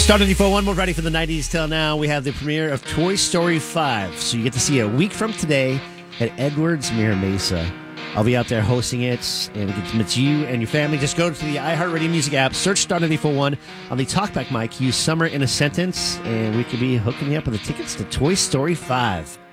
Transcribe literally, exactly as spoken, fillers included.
Star ninety-four point one, we're ready for the nineties till now. We have the premiere of Toy Story five. So you get to see it a week from today at Edwards Mira Mesa. I'll be out there hosting it, and we get to meet you and your family. Just go to the iHeartRadio Music app, search Star ninety-four point one on the Talkback mic, use Summer in a Sentence, and we could be hooking you up with the tickets to Toy Story five.